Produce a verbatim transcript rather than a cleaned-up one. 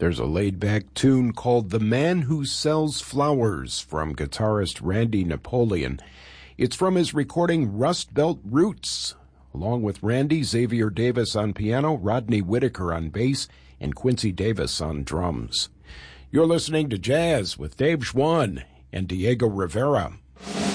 There's a laid-back tune called The Man Who Sells Flowers from guitarist Randy Napoleon. It's from his recording Rust Belt Roots. Along with Randy, Xavier Davis on piano, Rodney Whitaker on bass, and Quincy Davis on drums. You're listening to Jazz with Dave Schwann and Diego Rivera.